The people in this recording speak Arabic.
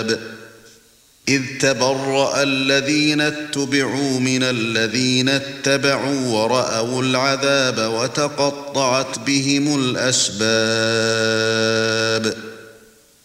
إذ تبرأ الذين اتبعوا من الذين اتبعوا ورأوا العذاب وتقطعت بهم الأسباب